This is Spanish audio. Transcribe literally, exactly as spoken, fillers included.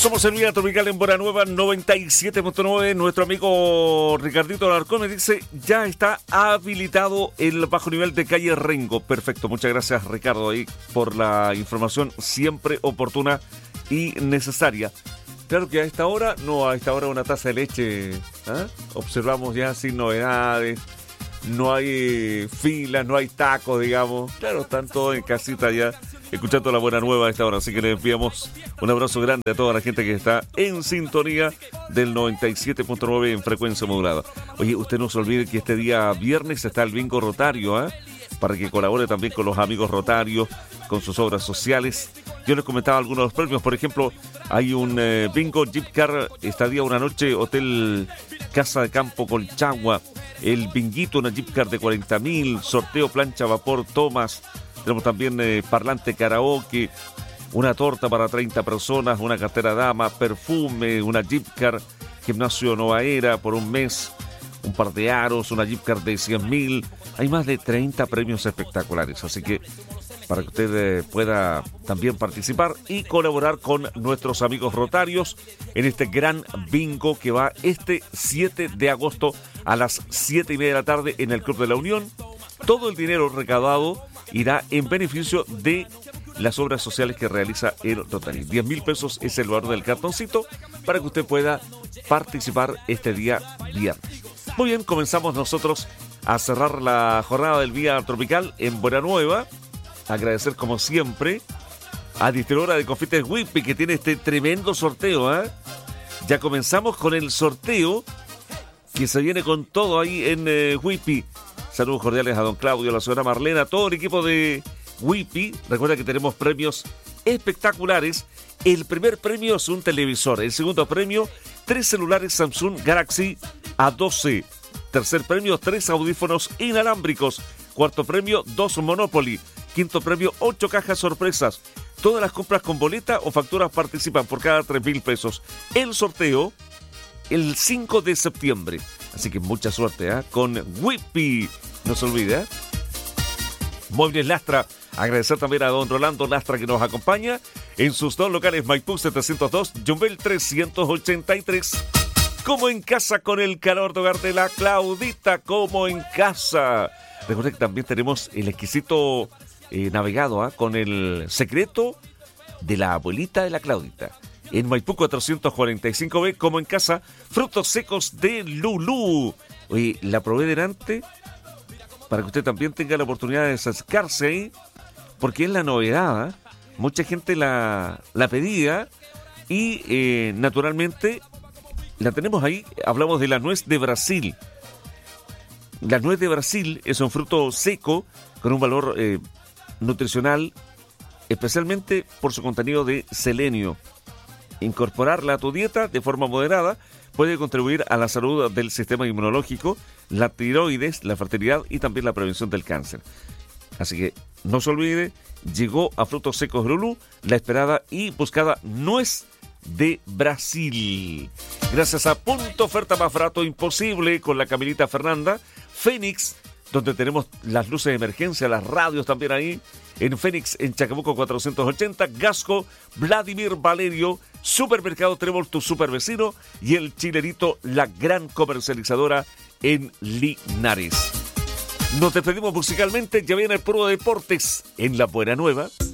Somos el Vía Tropical en Buena Nueva noventa y siete punto nueve. Nuestro amigo Ricardito Alarcón me dice, ya está habilitado el bajo nivel de calle Rengo. Perfecto, muchas gracias Ricardo ahí por la información siempre oportuna y necesaria. Claro que a esta hora, no, a esta hora una taza de leche, ¿eh? Observamos ya sin novedades, no hay filas, no hay tacos, digamos. Claro, están todos en casita ya, escuchando la Buena Nueva a esta hora. Así que les enviamos un abrazo grande a toda la gente que está en sintonía del noventa y siete punto nueve en frecuencia modulada. Oye, usted no se olvide que este día viernes está el bingo rotario, ¿eh? Para que colabore también con los amigos rotarios, con sus obras sociales. Yo les comentaba algunos de los premios. Por ejemplo, hay un eh, bingo Jeep Car, estadía una noche, Hotel Casa de Campo Colchagua. El binguito, una Jeep Car de cuarenta mil, sorteo plancha vapor Thomas. Tenemos también eh, parlante karaoke, una torta para treinta personas, una cartera dama, perfume, una Jeep Car, gimnasio Nova Era por un mes, un par de aros, una Jeep Car de cien mil. Hay más de treinta premios espectaculares, así que para que usted eh, pueda también participar y colaborar con nuestros amigos rotarios en este gran bingo que va este siete de agosto a las siete y media de la tarde en el Club de la Unión. Todo el dinero recaudado irá en beneficio de las obras sociales que realiza el Rotary. diez mil pesos es el valor del cartoncito para que usted pueda participar este día viernes. Muy bien, comenzamos nosotros a cerrar la jornada del Vía Tropical en Buena Nueva. Agradecer como siempre a Distribuidora de Confites Whippy que tiene este tremendo sorteo, ¿eh? Ya comenzamos con el sorteo que se viene con todo ahí en eh, Whippy. Saludos cordiales a don Claudio, a la señora Marlena, a todo el equipo de Whippy. Recuerda que tenemos premios espectaculares. El primer premio es un televisor. El segundo premio, tres celulares Samsung Galaxy A doce. Tercer premio, tres audífonos inalámbricos. Cuarto premio, dos Monopoly. Quinto premio, ocho cajas sorpresas. Todas las compras con boleta o facturas participan por cada tres mil pesos. El sorteo, el cinco de septiembre. Así que mucha suerte, ¿eh? Con Whippy. No se olvide, ¿eh? Muebles Lastra. Agradecer también a don Rolando Lastra que nos acompaña en sus dos locales, Maipú setecientos dos, Yumbel trescientos ochenta y tres. Como en casa con el calor de hogar de la Claudita, como en casa. Recuerden que también tenemos el exquisito eh, navegado, ¿eh? Con el secreto de la abuelita de la Claudita. En Maipú cuatrocientos cuarenta y cinco B, como en casa, frutos secos de Lulú. Oye, la probé delante para que usted también tenga la oportunidad de acercarse ahí, porque es la novedad, ¿eh? Mucha gente la, la pedía y eh, naturalmente la tenemos ahí. Hablamos de la nuez de Brasil. La nuez de Brasil es un fruto seco con un valor eh, nutricional, especialmente por su contenido de selenio. Incorporarla a tu dieta de forma moderada puede contribuir a la salud del sistema inmunológico, la tiroides, la fertilidad y también la prevención del cáncer. Así que no se olvide, llegó a Frutos Secos Lulú la esperada y buscada nuez de Brasil. Gracias a Punto Oferta Más Barato Imposible con la Camilita Fernanda, Fénix, donde tenemos las luces de emergencia, las radios también ahí, en Fénix, en Chacabuco cuatrocientos ochenta, Gasco, Vladimir Valerio, Supermercado Trébol, tu super vecino, y el Chilerito, la gran comercializadora en Linares. Nos despedimos musicalmente, ya viene el Puro Deportes en La Buena Nueva.